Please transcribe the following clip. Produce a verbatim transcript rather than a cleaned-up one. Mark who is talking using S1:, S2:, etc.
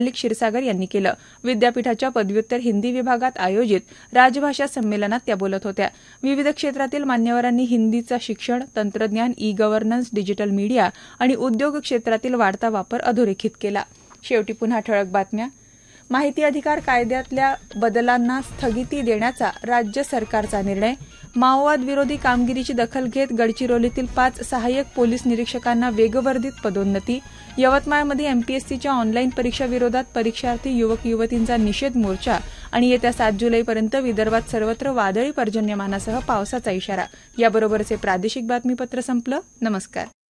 S1: क्षीरसागर यांनी केलं. विद्यापीठाच्या पदव्युत्तर हिंदी विभागात आयोजित राजभाषा संमेलनात त्या बोलत होत्या. विविध क्षेत्रातील मान्यवरांनी हिंदीचा शिक्षण, तंत्रज्ञान, ई गव्हर्नन्स, डिजिटल मीडिया आणि उद्योग क्षेत्रातील वाढता वापर अधोरेखित केला. शेवटी पुन्हा ठळक बातम्या. माहिती अधिकार कायद्यातल्या बदलांना स्थगिती देण्याचा राज्य सरकारचा निर्णय. माओवाद विरोधी कामगिरीची दखल घेत गडचिरोलीतील पाच सहाय्यक पोलीस निरीक्षकांना वेगवर्धित पदोन्नती. यवतमाळमध्ये एमपीएससीच्या ऑनलाईन परीक्षाविरोधात परीक्षार्थी युवक युवतींचा निषेध मोर्चा आणि येत्या सात जुलैपर्यंत विदर्भात सर्वत्र वादळी पर्जन्यमानासह पावसाचा इशारा. याबरोबरचे प्रादेशिक बातमीपत्र संपलं. नमस्कार.